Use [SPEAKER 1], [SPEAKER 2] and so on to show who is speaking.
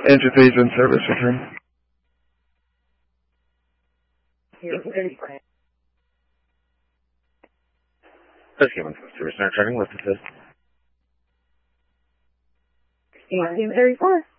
[SPEAKER 1] Interphase in service return.
[SPEAKER 2] Let's give him service returning. What's this?
[SPEAKER 3] Team 34.